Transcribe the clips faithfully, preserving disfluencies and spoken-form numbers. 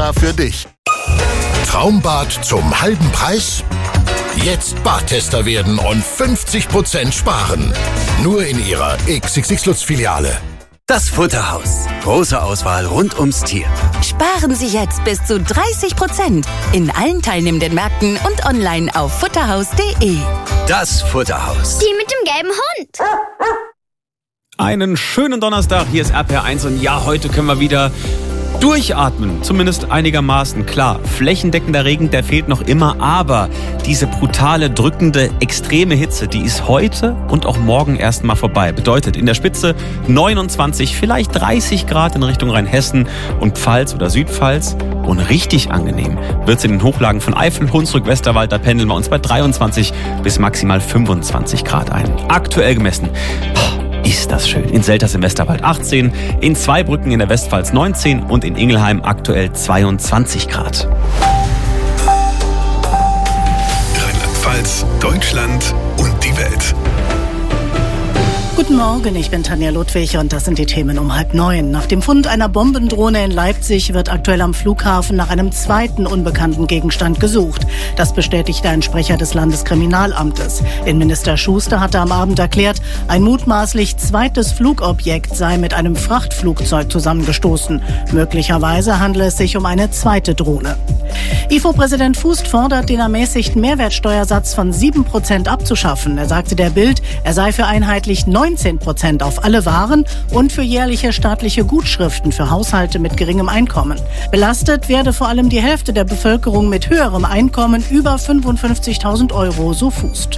extra für dich. Traumbad zum halben Preis? Jetzt Badtester werden und fünfzig Prozent sparen. Nur in Ihrer X X X Lutz-Filiale. Das Futterhaus. Große Auswahl rund ums Tier. Sparen Sie jetzt bis zu dreißig Prozent in allen teilnehmenden Märkten und online auf futterhaus punkt de. Das Futterhaus. Die mit dem gelben Hund. Einen schönen Donnerstag, hier ist R P R eins und ja, heute können wir wieder durchatmen, zumindest einigermaßen. Klar, flächendeckender Regen, der fehlt noch immer, aber diese brutale, drückende, extreme Hitze, die ist heute und auch morgen erstmal vorbei. Bedeutet in der Spitze neunundzwanzig, vielleicht dreißig Grad in Richtung Rheinhessen und Pfalz oder Südpfalz. Und richtig angenehm wird es in den Hochlagen von Eifel, Hunsrück, Westerwald, da pendeln wir uns bei dreiundzwanzig bis maximal fünfundzwanzig Grad ein. Aktuell gemessen. Ist das schön. In Selters im Westerwald achtzehn, in Zweibrücken in der Westpfalz neunzehn und in Ingelheim aktuell zweiundzwanzig Grad. Rheinland-Pfalz, Deutschland und die Welt. Guten Morgen, ich bin Tanja Ludwig und das sind die Themen um halb neun. Nach dem Fund einer Bombendrohne in Leipzig wird aktuell am Flughafen nach einem zweiten unbekannten Gegenstand gesucht. Das bestätigte ein Sprecher des Landeskriminalamtes. Innenminister Schuster hatte am Abend erklärt, ein mutmaßlich zweites Flugobjekt sei mit einem Frachtflugzeug zusammengestoßen. Möglicherweise handele es sich um eine zweite Drohne. I F O-Präsident Fußt fordert, den ermäßigten Mehrwertsteuersatz von sieben Prozent abzuschaffen. Er sagte der Bild, er sei für einheitlich neunzehn Prozent auf alle Waren und für jährliche staatliche Gutschriften für Haushalte mit geringem Einkommen. Belastet werde vor allem die Hälfte der Bevölkerung mit höherem Einkommen über fünfundfünfzigtausend Euro, so Fußt.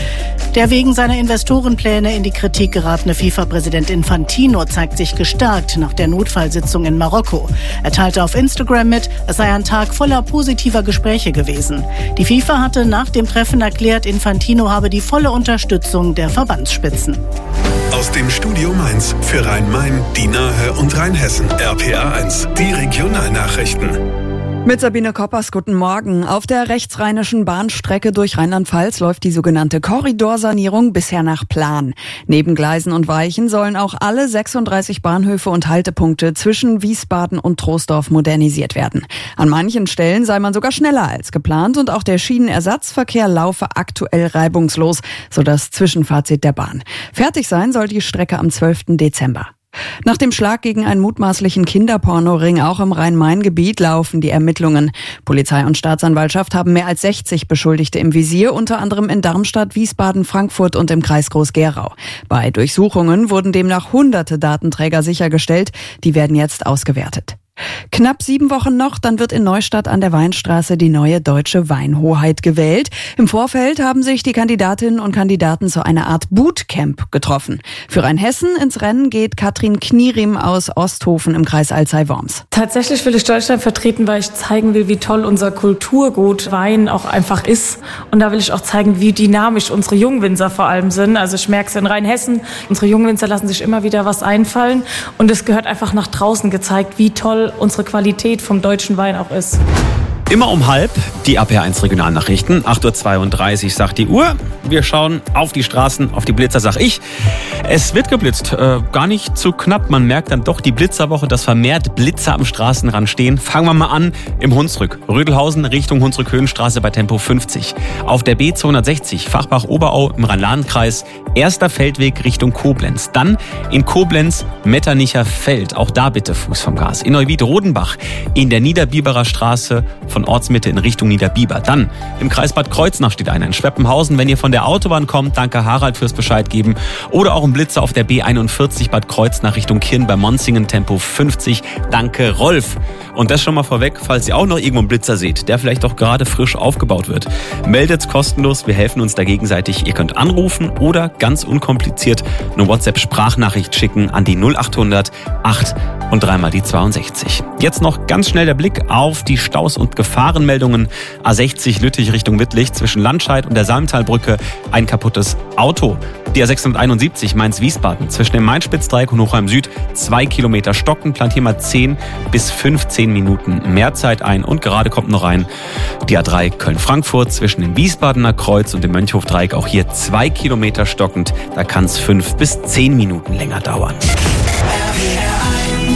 Der wegen seiner Investorenpläne in die Kritik geratene FIFA-Präsident Infantino zeigt sich gestärkt nach der Notfallsitzung in Marokko. Er teilte auf Instagram mit, es sei ein Tag voller positiver Gespräche gewesen. Die FIFA hatte nach dem Treffen erklärt, Infantino habe die volle Unterstützung der Verbandsspitzen. Aus dem Studio Mainz für Rhein-Main, die Nahe und Rheinhessen. R P R eins, die Regionalnachrichten. Mit Sabine Koppers, guten Morgen. Auf der rechtsrheinischen Bahnstrecke durch Rheinland-Pfalz läuft die sogenannte Korridorsanierung bisher nach Plan. Neben Gleisen und Weichen sollen auch alle sechsunddreißig Bahnhöfe und Haltepunkte zwischen Wiesbaden und Troisdorf modernisiert werden. An manchen Stellen sei man sogar schneller als geplant und auch der Schienenersatzverkehr laufe aktuell reibungslos, so das Zwischenfazit der Bahn. Fertig sein soll die Strecke am zwölften Dezember. Nach dem Schlag gegen einen mutmaßlichen Kinderpornoring auch im Rhein-Main-Gebiet laufen die Ermittlungen. Polizei und Staatsanwaltschaft haben mehr als sechzig Beschuldigte im Visier, unter anderem in Darmstadt, Wiesbaden, Frankfurt und im Kreis Groß-Gerau. Bei Durchsuchungen wurden demnach hunderte Datenträger sichergestellt. Die werden jetzt ausgewertet. Knapp sieben Wochen noch, dann wird in Neustadt an der Weinstraße die neue deutsche Weinhoheit gewählt. Im Vorfeld haben sich die Kandidatinnen und Kandidaten zu einer Art Bootcamp getroffen. Für Rheinhessen ins Rennen geht Katrin Knierim aus Osthofen im Kreis Alzey-Worms. Tatsächlich will ich Deutschland vertreten, weil ich zeigen will, wie toll unser Kulturgut Wein auch einfach ist. Und da will ich auch zeigen, wie dynamisch unsere Jungwinzer vor allem sind. Also ich merke es in Rheinhessen, unsere Jungwinzer lassen sich immer wieder was einfallen. Und es gehört einfach nach draußen gezeigt, wie toll unsere Qualität vom deutschen Wein auch ist. Immer um halb die R P R eins Regionalnachrichten. acht Uhr zweiunddreißig sagt die Uhr. Wir schauen auf die Straßen, auf die Blitzer, sag ich. Es wird geblitzt. Äh, gar nicht zu knapp. Man merkt dann doch die Blitzerwoche, dass vermehrt Blitzer am Straßenrand stehen. Fangen wir mal an im Hunsrück. Rödelhausen Richtung Hunsrück-Höhenstraße bei Tempo fünfzig. Auf der B zweihundertsechzig Fachbach-Oberau im Rhein-Lahn-Kreis. Erster Feldweg Richtung Koblenz. Dann in Koblenz Metternicher Feld. Auch da bitte Fuß vom Gas. In Neuwied-Rodenbach in der Niederbiberer Straße von Ortsmitte in Richtung Niederbiber. Dann im Kreis Bad Kreuznach steht einer in Schweppenhausen. Wenn ihr von der Autobahn kommt, danke Harald fürs Bescheid geben. Oder auch ein Blitzer auf der B einundvierzig Bad Kreuznach Richtung Kirn bei Monzingen, Tempo fünfzig. Danke Rolf. Und das schon mal vorweg, falls ihr auch noch irgendwo einen Blitzer seht, der vielleicht auch gerade frisch aufgebaut wird. Meldet's kostenlos, wir helfen uns da gegenseitig. Ihr könnt anrufen oder ganz unkompliziert eine WhatsApp-Sprachnachricht schicken an die null achthundert acht und dreimal die zweiundsechzig. Jetzt noch ganz schnell der Blick auf die Staus und Gefahrenmeldungen. A sechzig Lüttich Richtung Wittlich zwischen Landscheid und der Salmtalbrücke ein kaputtes Auto. Die A sechshunderteinundsiebzig Mainz-Wiesbaden zwischen dem Main-Spitz-Dreieck und Hochheim Süd zwei Kilometer stocken. Plant hier mal zehn bis fünfzehn Minuten mehr Zeit ein. Und gerade kommt noch rein die A drei Köln-Frankfurt zwischen dem Wiesbadener Kreuz und dem Mönchhof-Dreieck. Auch hier zwei Kilometer stockend. Da kann es fünf bis zehn Minuten länger dauern. R P R eins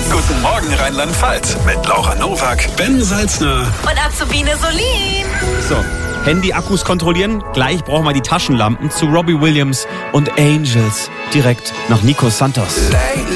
Guten Morgen Rheinland-Pfalz mit Laura Nowak, Ben Salzner Und Azubine Solin. So, Handy-Akkus kontrollieren. Gleich brauchen wir die Taschenlampen zu Robbie Williams und Angels. Direkt nach Nico Santos.